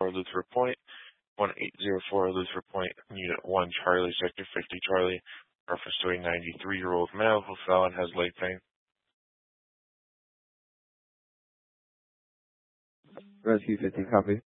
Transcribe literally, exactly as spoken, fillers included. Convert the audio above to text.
Luther Point, one eight zero four Luther Point, Unit one Charlie, Sector fifty Charlie, reference to a ninety-three-year-old male who fell and has leg pain. Rescue fifty, copy.